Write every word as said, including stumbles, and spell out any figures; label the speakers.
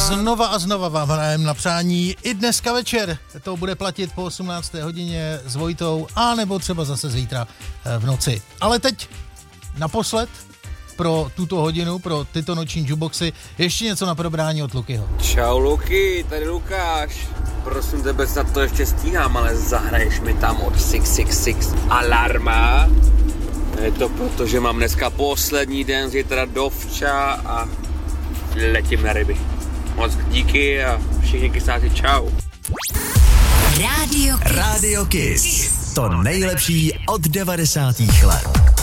Speaker 1: Znova a znova vám hrajeme na přání i dneska večer. To bude platit po osmnácté hodině s Vojtou, a nebo třeba zase zítra v noci. Ale teď naposled pro tuto hodinu, pro tyto noční jukeboxy, ještě něco na probrání od Lukyho.
Speaker 2: Čau Luky, tady Lukáš. Prosím tebe, snad to ještě stíhám, ale zahraješ mi tam od šest set šedesát šest Alarma. Je to proto, že mám dneska poslední den zítra dovča a letím na ryby. Moc díky a všichni kysáci čau.
Speaker 3: Radio Kiss. Radio Kiss. To nejlepší od devadesátých let.